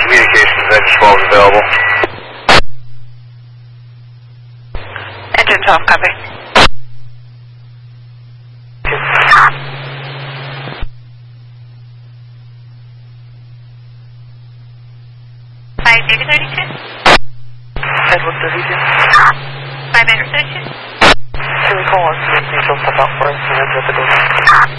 Communications, engine 12 is available. Engine 12, copy. Hi, David 32? Edward 32. 5 Edward 32? Can we call us and see if they'll pop out for us and enter the door?